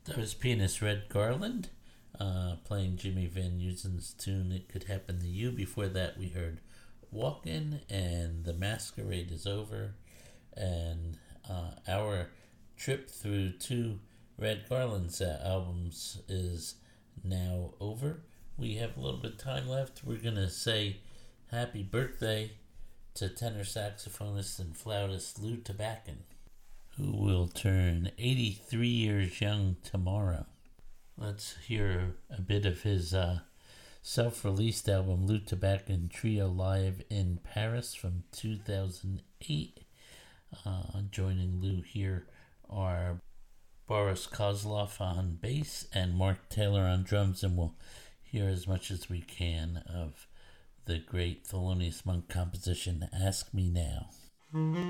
That was pianist Red Garland playing Jimmy Van Heusen's tune It Could Happen to You. Before that, we heard Walkin' and The Masquerade is Over. And our trip through two Red Garland's albums is now over. We have a little bit of time left. We're going to say happy birthday to tenor saxophonist and flautist Lou Tabachin, who will turn 83 years young tomorrow. Let's hear a bit of his self-released album, Lou Tabachin Trio Live in Paris from 2008. Joining Lou here are Boris Kozlov on bass and Mark Taylor on drums, and we'll hear as much as we can of the great Thelonious Monk composition, Ask Me Now.